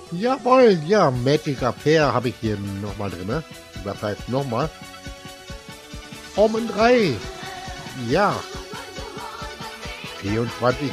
Jawohl, ja, Magic Affair habe ich hier nochmal drin. Ne? Das heißt nochmal. Omen 3. Ja. 24